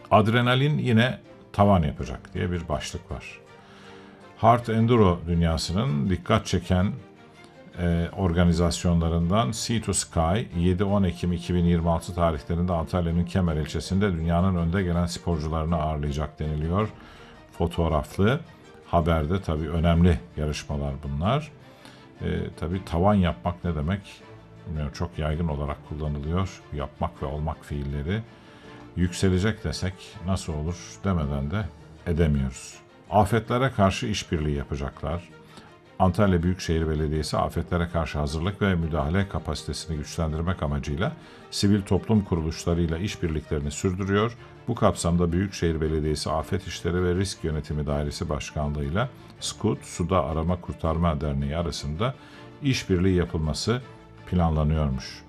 Adrenalin yine tavan yapacak diye bir başlık var. Hard Enduro dünyasının dikkat çeken organizasyonlarından Sea to Sky 7-10 Ekim 2026 tarihlerinde Antalya'nın Kemer ilçesinde dünyanın önde gelen sporcularını ağırlayacak deniliyor. Fotoğraflı haberde tabii önemli yarışmalar bunlar. Tabii tavan yapmak ne demek? Bilmiyorum, çok yaygın olarak kullanılıyor. Yapmak ve olmak fiilleri. Yükselecek desek nasıl olur demeden de edemiyoruz. Afetlere karşı işbirliği yapacaklar. Antalya Büyükşehir Belediyesi afetlere karşı hazırlık ve müdahale kapasitesini güçlendirmek amacıyla sivil toplum kuruluşlarıyla işbirliklerini sürdürüyor. Bu kapsamda Büyükşehir Belediyesi Afet İşleri ve Risk Yönetimi Dairesi Başkanlığı'yla SKUD, Suda Arama Kurtarma Derneği arasında işbirliği yapılması planlanıyormuş.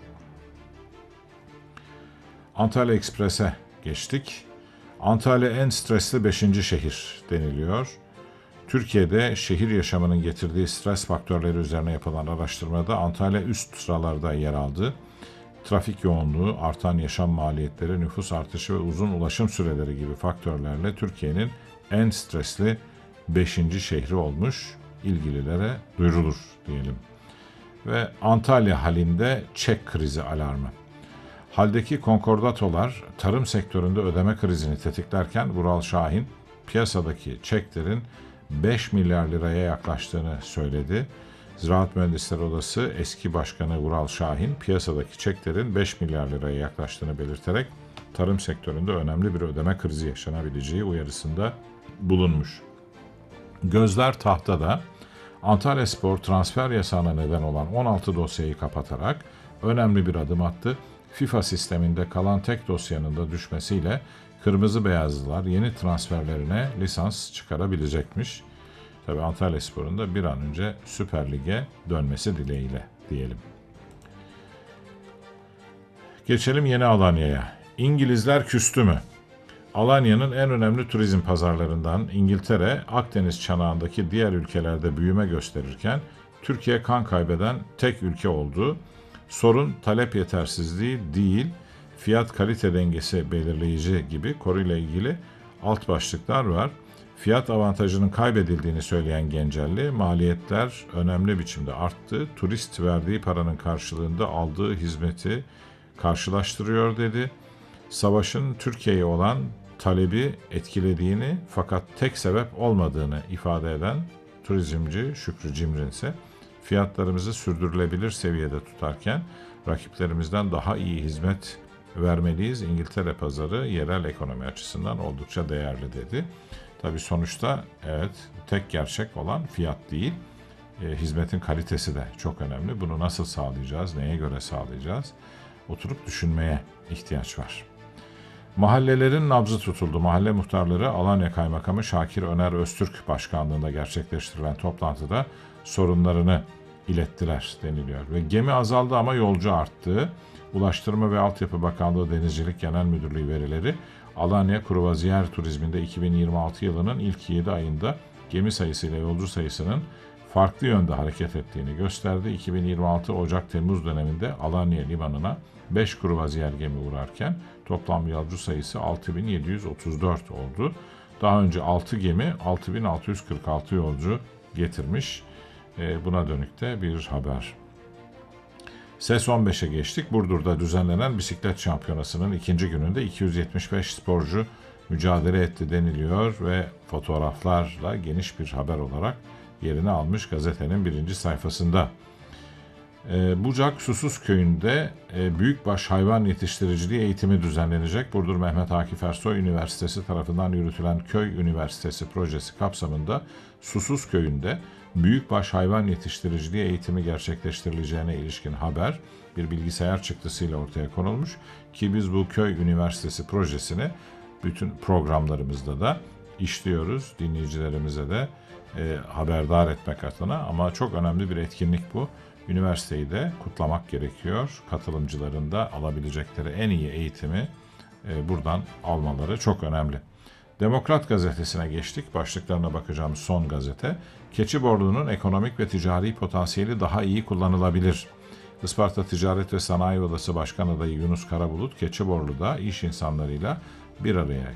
Antalya Ekspres'e geçtik. Antalya en stresli 5. şehir deniliyor. Türkiye'de şehir yaşamının getirdiği stres faktörleri üzerine yapılan araştırmada Antalya üst sıralarda yer aldı. Trafik yoğunluğu, artan yaşam maliyetleri, nüfus artışı ve uzun ulaşım süreleri gibi faktörlerle Türkiye'nin en stresli 5. şehri olmuş. İlgililere duyurulur diyelim. Ve Antalya halinde çek krizi alarmı. Haldeki konkordatolar tarım sektöründe ödeme krizini tetiklerken Vural Şahin piyasadaki çeklerin 5 milyar liraya yaklaştığını söyledi. Ziraat Mühendisleri Odası eski başkanı Vural Şahin piyasadaki çeklerin 5 milyar liraya yaklaştığını belirterek tarım sektöründe önemli bir ödeme krizi yaşanabileceği uyarısında bulunmuş. Gözler tahtada. Antalyaspor transfer yasağına neden olan 16 dosyayı kapatarak önemli bir adım attı. FIFA sisteminde kalan tek dosyanın da düşmesiyle Kırmızı Beyazlılar yeni transferlerine lisans çıkarabilecekmiş. Tabii Antalyaspor'un da bir an önce Süper Lig'e dönmesi dileğiyle diyelim. Geçelim Yeni Alanya'ya. İngilizler küstü mü? Alanya'nın en önemli turizm pazarlarından İngiltere, Akdeniz çanağındaki diğer ülkelerde büyüme gösterirken Türkiye kan kaybeden tek ülke oldu. Sorun talep yetersizliği değil, fiyat kalite dengesi belirleyici gibi konuyla ilgili alt başlıklar var. Fiyat avantajının kaybedildiğini söyleyen Gencelli, maliyetler önemli biçimde arttı. Turist verdiği paranın karşılığında aldığı hizmeti karşılaştırıyor dedi. Savaşın Türkiye'ye olan talebi etkilediğini fakat tek sebep olmadığını ifade eden turizmci Şükrü Cimrin ise fiyatlarımızı sürdürülebilir seviyede tutarken rakiplerimizden daha iyi hizmet vermeliyiz. İngiltere pazarı yerel ekonomi açısından oldukça değerli dedi. Tabii sonuçta evet, tek gerçek olan fiyat değil, hizmetin kalitesi de çok önemli. Bunu nasıl sağlayacağız, neye göre sağlayacağız? Oturup düşünmeye ihtiyaç var. Mahallelerin nabzı tutuldu. Mahalle muhtarları Alanya Kaymakamı Şakir Öner Öztürk başkanlığında gerçekleştirilen toplantıda sorunlarını ilettiler deniliyor. Ve gemi azaldı ama yolcu arttı. Ulaştırma ve Altyapı Bakanlığı Denizcilik Genel Müdürlüğü verileri Alanya Kruvaziyer turizminde 2026 yılının ilk 7 ayında gemi sayısı ile yolcu sayısının farklı yönde hareket ettiğini gösterdi. 2026 Ocak-Temmuz döneminde Alanya limanına 5 kruvaziyer gemi uğrarken toplam yolcu sayısı 6734 oldu. Daha önce 6 gemi 6646 yolcu getirmiş. Buna dönük de bir haber. SES 15'e geçtik. Burdur'da düzenlenen bisiklet şampiyonasının ikinci gününde 275 sporcu mücadele etti deniliyor ve fotoğraflarla geniş bir haber olarak yerini almış gazetenin birinci sayfasında. Bucak Susuz Köyü'nde büyükbaş hayvan yetiştiriciliği eğitimi düzenlenecek. Burdur Mehmet Akif Ersoy Üniversitesi tarafından yürütülen Köy Üniversitesi projesi kapsamında Susuz Köyü'nde büyükbaş hayvan yetiştiriciliği eğitimi gerçekleştirileceğine ilişkin haber bir bilgisayar çıktısıyla ortaya konulmuş ki biz bu Köy Üniversitesi projesini bütün programlarımızda da işliyoruz. Dinleyicilerimize de haberdar etmek adına ama çok önemli bir etkinlik bu. Üniversiteyi de kutlamak gerekiyor. Katılımcıların da alabilecekleri en iyi eğitimi buradan almaları çok önemli. Demokrat Gazetesi'ne geçtik. Başlıklarına bakacağımız son gazete. Keçiborlu'nun ekonomik ve ticari potansiyeli daha iyi kullanılabilir. Isparta Ticaret ve Sanayi Odası Başkan Adayı Yunus Karabulut, Keçiborlu'da iş insanlarıyla bir araya